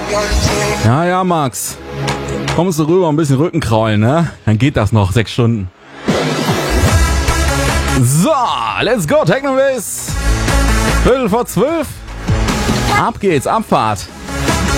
Ja, Max. Kommst du rüber, ein bisschen Rücken kraulen, ne? Dann geht das noch 6 Stunden. So, let's go, Techno Bass. 11:45. Ab geht's, Abfahrt.